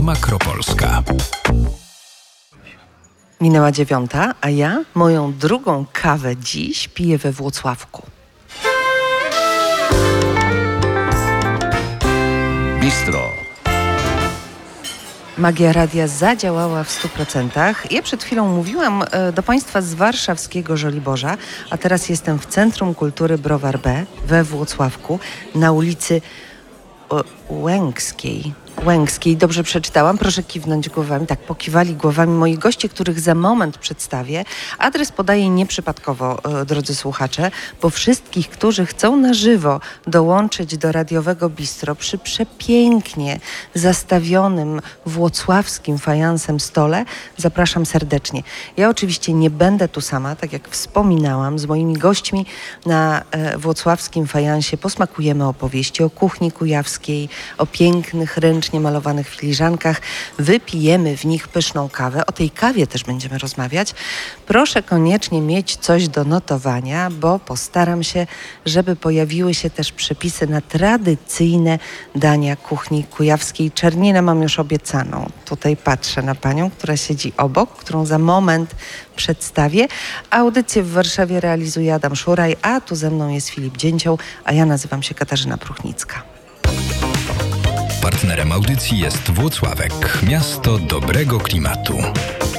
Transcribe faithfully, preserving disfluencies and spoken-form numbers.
Makropolska. Minęła dziewiąta, a ja moją drugą kawę dziś piję we Włocławku. Bistro. Magia radia zadziałała w stu procentach. Ja przed chwilą mówiłam do Państwa z warszawskiego Żoliborza, a teraz jestem w Centrum Kultury Browar B we Włocławku na ulicy Łęckiej. Łęckiej. Dobrze przeczytałam? Proszę kiwnąć głowami. Tak, pokiwali głowami moi goście, których za moment przedstawię. Adres podaję nieprzypadkowo, drodzy słuchacze, bo wszystkich, którzy chcą na żywo dołączyć do radiowego bistro przy przepięknie zastawionym włocławskim fajansem stole, zapraszam serdecznie. Ja oczywiście nie będę tu sama, tak jak wspominałam, z moimi gośćmi na e, włocławskim fajansie posmakujemy opowieści o kuchni kujawskiej, o pięknych, ręcznie malowanych filiżankach, wypijemy w nich pyszną kawę. O tej kawie też będziemy rozmawiać. Proszę koniecznie mieć coś do notowania, bo postaram się, żeby pojawiły się też przepisy na tradycyjne dania kuchni kujawskiej. Czerninę mam już obiecaną. Tutaj patrzę na panią, która siedzi obok, którą za moment przedstawię. Audycję w Warszawie realizuje Adam Szuraj, a tu ze mną jest Filip Dzięcioł, a ja nazywam się Katarzyna Pruchnicka. Partnerem audycji jest Włocławek, miasto dobrego klimatu.